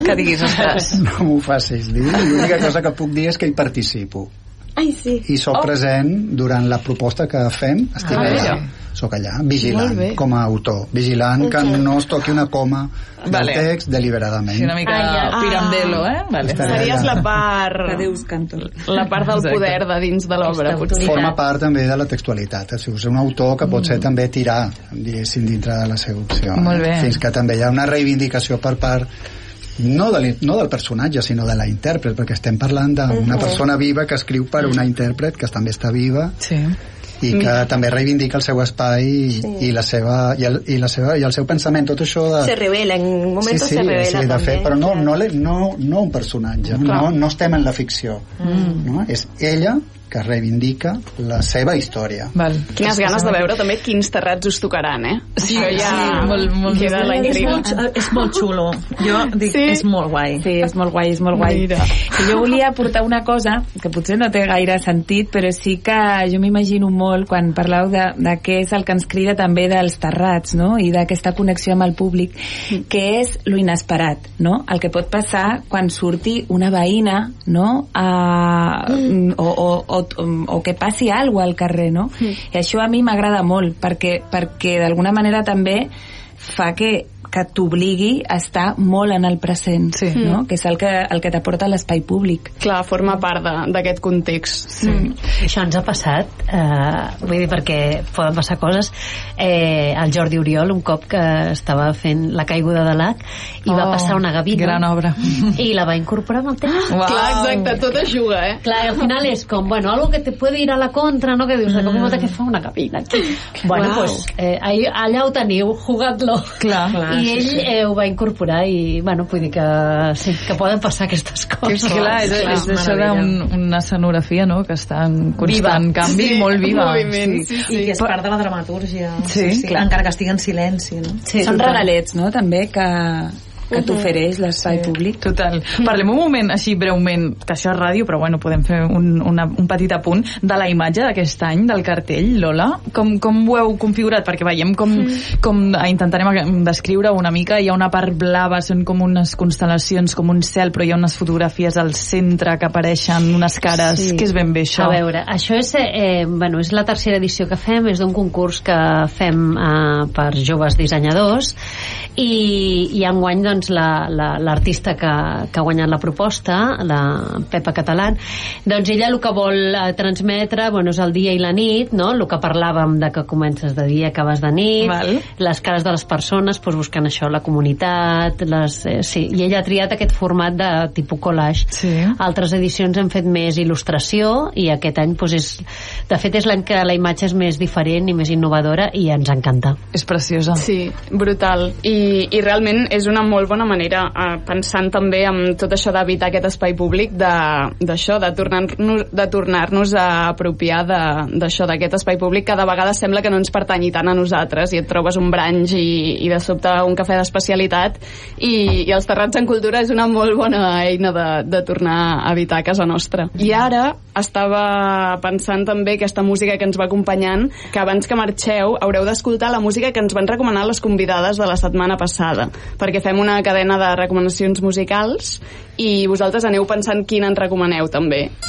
que diguis, ostres. No m'ho facis dir. L'única cosa que puc dir és que hi participo. Ai, sí. I soc present durant la proposta que fem. Estic allà. Soc allà, vigilant, com a autor. Vigilant que no es toqui una coma del text deliberadament. Sí, una mica pirandelo, Vale. Series la part... Adeus, canto. La part del poder de dins de l'obra, potser. Forma part també de la textualitat. És un autor que pot ser també tirar, diguéssim, dintre de la seva opció. Molt bé. Fins que també hi ha una reivindicació per part no del personatge, sinó de la intèrpret, perquè estem parlant d'una persona viva que escriu per una intèrpret que també està viva i que també reivindica el seu espai i el seu pensament, tot això se revela, en moments se revela de també. fet, però no un personatge, no estem en la ficció, no? És ella que reivindica la seva història. Quines ganes de veure també quins terrats us tocaran, Sí, molt queda la intriga. És molt xulo. Jo dic, és molt guai. Sí, és molt guai, és molt guai. I jo volia aportar una cosa que potser no té gaire sentit, però sí que jo m'imagino molt quan parleu de què és el que ens crida també dels terrats, no? I d'aquesta connexió amb el públic, que és lo inesperat, no? El que pot passar quan surti una veïna, no? O que passi alguna cosa al carrer, no? I això a mi m'agrada molt perquè d'alguna manera també fa que t'obligui a estar molt en el present, no? Que és el que t'aporta l'espai públic. Clar, forma part d'aquest context. Això ens ha passat, vull dir, perquè poden passar coses. El Jordi Oriol, un cop que estava fent La caiguda de l'H i va passar una gavina. Gran obra. I la va incorporar amb el text. Clar, exacte, tot es juga, Clar, i al final és com, bueno, algo que te puede ir a la contra, no? Que dius, com i volta que fa una gavina aquí. Bueno, pues, allà ho teniu, jugat-lo. Clar. I ell ho va incorporar i, bueno, vull dir que sí, que poden passar aquestes coses. Clar, és això d'una escenografia, no?, que està en constant canvi, molt viva. I que és part de la dramatúrgia. Sí, encara que estigui en silenci, no? Són regalets, no?, també, que t'ofereix l'espai públic. Total. Parlem un moment, així breument, que això és ràdio, però bueno, podem fer un petit apunt de la imatge d'aquest any, del cartell, Lola. Com ho heu configurat? Perquè veiem com intentarem descriure una mica. Hi ha una part blava, són com unes constel·lacions, com un cel, però hi ha unes fotografies al centre que apareixen, unes cares. Què és ben bé això? A veure, això és, és la tercera edició que fem, és d'un concurs que fem per joves dissenyadors i enguany, doncs, l'artista que ha guanyat la proposta, la Pepa Catalán, doncs ella el que vol transmetre, és el dia i la nit, no? El que parlàvem de que comences de dia, acabes de nit, les cares de les persones, buscant això, la comunitat, i ella ha triat aquest format de tipus collage. Altres edicions hem fet més il·lustració i aquest any, de fet, és l'any que la imatge és més diferent i més innovadora i ens encanta. És preciosa. Sí, brutal. I realment és una molt bona manera, pensant també en tot això d'evitar aquest espai públic, de tornar-nos a apropiar d'això, d'aquest espai públic que de vegades sembla que no ens pertanyi tant a nosaltres i et trobes un branch i de sobte un cafè d'especialitat i els terrats en cultura és una molt bona eina de tornar a habitar a casa nostra. I ara estava pensant també aquesta música que ens va acompanyant, que abans que marxeu haureu d'escoltar la música que ens van recomanar les convidades de la setmana passada, perquè fem una cadena de recomanacions musicals i vosaltres aneu pensant quina ens recomaneu també.